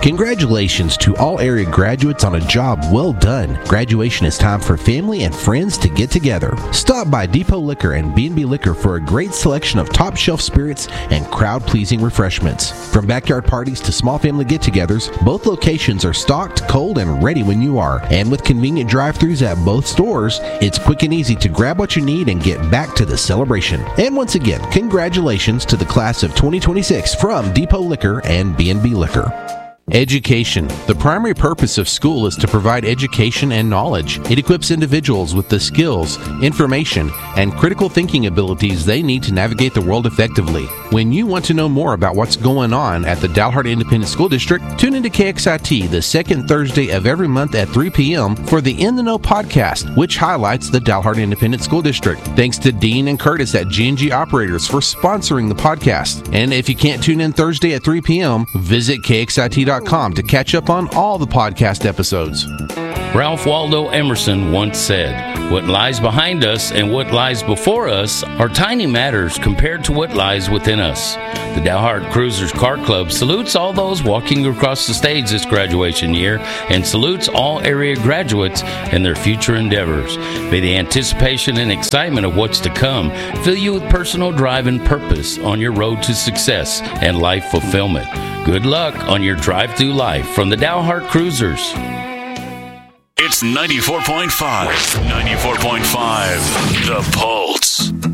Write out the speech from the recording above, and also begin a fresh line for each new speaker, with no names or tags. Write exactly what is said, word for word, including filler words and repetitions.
Congratulations to all area graduates on a job well done. Graduation is time for family and friends to get together. Stop by Depot Liquor and B and B Liquor for a great selection of top shelf spirits and crowd-pleasing refreshments. From backyard parties to small family get-togethers, both locations are stocked, cold, and ready when you are. And with convenient drive-thrus at both stores, it's quick and easy to grab what you need and get back to the celebration. And once again, congratulations to the class of twenty twenty-six from Depot Liquor and B and B Liquor. Education. The primary purpose of school is to provide education and knowledge. It equips individuals with the skills, information, and critical thinking abilities they need to navigate the world effectively. When you want to know more about what's going on at the Dalhart Independent School District, tune into K X I T the second Thursday of every month at three p.m. for the In the Know podcast, which highlights the Dalhart Independent School District. Thanks to Dean and Curtis at G and G Operators for sponsoring the podcast. And if you can't tune in Thursday at three p.m., visit K X I T dot com to catch up on all the podcast episodes.
Ralph Waldo Emerson once said, "What lies behind us and what lies before us are tiny matters compared to what lies within us." The Dalhart Cruisers Car Club salutes all those walking across the stage this graduation year and salutes all area graduates in their future endeavors. May the anticipation and excitement of what's to come fill you with personal drive and purpose on your road to success and life fulfillment. Good luck on your drive through life from the Dalhart Cruisers.
It's ninety-four point five. ninety-four point five. The Pulse.